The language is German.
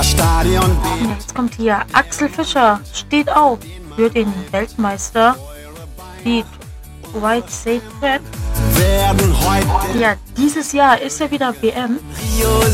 Stadion Und jetzt kommt hier Axel Fischer, steht auf für den Weltmeister. Die White Sacred. werden heute Ja, dieses Jahr ist ja wieder WM. Rio